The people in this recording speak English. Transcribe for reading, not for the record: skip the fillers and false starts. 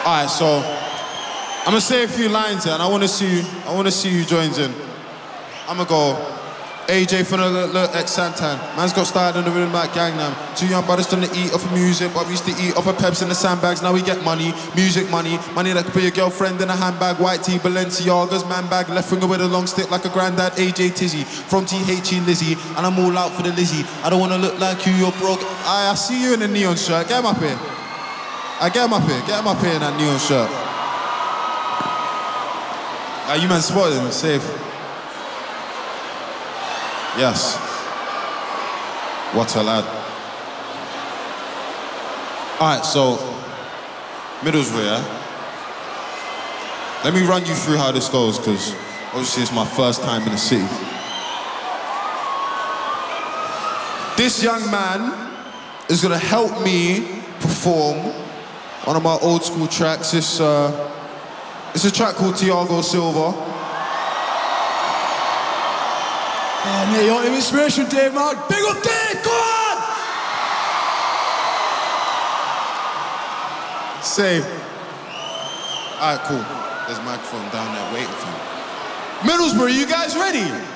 Alright, so I'm gonna say a few lines here, and I wanna see who joins in. I'm gonna go AJ from the ex-Santan. Man's got started on the rhythm like Gangnam. Two young brothers done to eat off of music, but we used to eat off of Peps in the sandbags. Now we get money, music money, money that could be a girlfriend in a handbag. White tee, Balenciagas, man bag, left finger with a long stick like a granddad. AJ Tizzy from THE Lizzie, and I'm all out for the Lizzie. I don't wanna look like you, you're broke. I see you in a neon shirt. Get him up here. Get him up here. Get him up here in that neon shirt. You man spotted him, safe. Yes. What a lad. Alright, so Middlesbrough, yeah? Let me run you through how this goes, because obviously it's my first time in the city. This young man is gonna help me perform one of my old school tracks. It's a track called Thiago Silva. Oh, mate, your inspiration, Dave, man. Big up, Dave, go on! Save. Alright, cool. There's a microphone down there waiting for you. Middlesbrough, you guys ready?